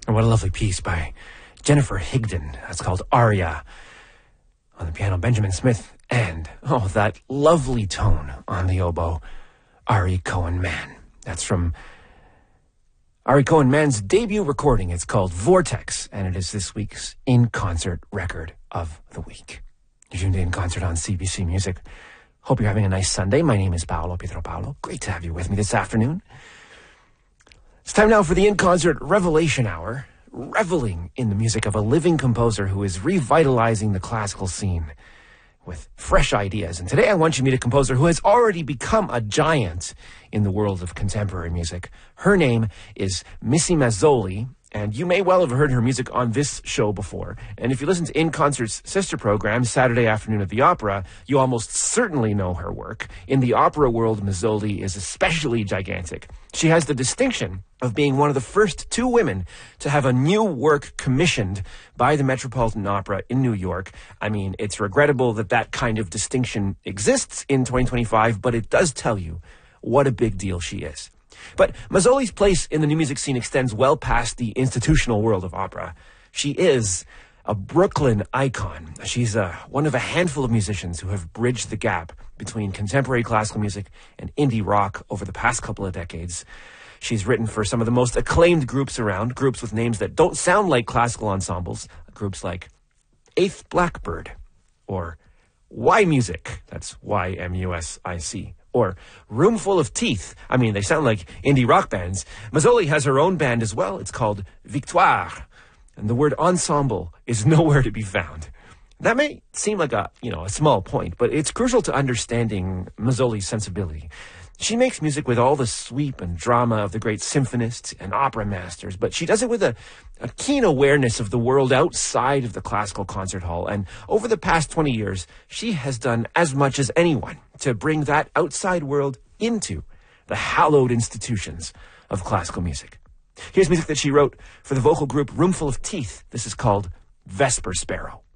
And what a lovely piece by Jennifer Higdon. That's called Aria. On the piano, Benjamin Smith. And, that lovely tone on the oboe, Ari Cohen-Mann. That's from Ari Cohen-Mann's debut recording. It's called Vortex, and it is this week's in-concert record of the week. You're tuned in concert on CBC Music. Hope you're having a nice Sunday. My name is Paolo Pietro-Paolo. Great to have you with me this afternoon. It's time now for the in-concert Revelation Hour, reveling in the music of a living composer who is revitalizing the classical scene with fresh ideas. And today I want you to meet a composer who has already become a giant in the world of contemporary music. Her name is Missy Mazzoli, and you may well have heard her music on this show before. And if you listen to In Concert's sister program, Saturday Afternoon at the Opera, you almost certainly know her work. In the opera world, Mazzoli is especially gigantic. She has the distinction of being one of the first two women to have a new work commissioned by the Metropolitan Opera in New York. I mean, it's regrettable that that kind of distinction exists in 2025, but it does tell you what a big deal she is. But Mazzoli's place in the new music scene extends well past the institutional world of opera. She is a Brooklyn icon. She's one of a handful of musicians who have bridged the gap between contemporary classical music and indie rock over the past couple of decades. She's written for some of the most acclaimed groups around, groups with names that don't sound like classical ensembles, groups like Eighth Blackbird, or Y Music, that's Y-M-U-S-I-C, or Roomful of Teeth. I mean, they sound like indie rock bands. Mazzoli has her own band as well. It's called Victoire, and the word ensemble is nowhere to be found. That may seem like a small point, but it's crucial to understanding Mazzoli's sensibility. She makes music with all the sweep and drama of the great symphonists and opera masters, but she does it with a keen awareness of the world outside of the classical concert hall. And over the past 20 years, she has done as much as anyone to bring that outside world into the hallowed institutions of classical music. Here's music that she wrote for the vocal group Roomful of Teeth. This is called Vesper Sparrow.